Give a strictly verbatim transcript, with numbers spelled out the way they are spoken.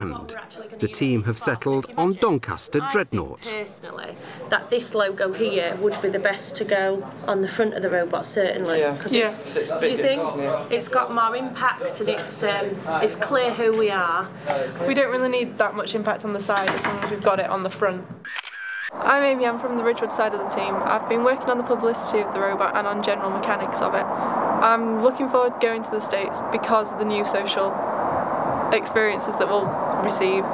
The team have settled on Doncaster Dreadnought. Personally, that this logo here would be the best to go on the front of the robot, certainly. Yeah. Because Yeah. it's, it's do you think yeah. it's got more impact and it's um, it's clear who we are? We don't really need that much impact on the side as long as we've got it on the front. I'm Amy, I'm from the Ridgewood side of the team. I've been working on the publicity of the robot and on general mechanics of it. I'm looking forward to going to the States because of the new social experiences that we'll receive.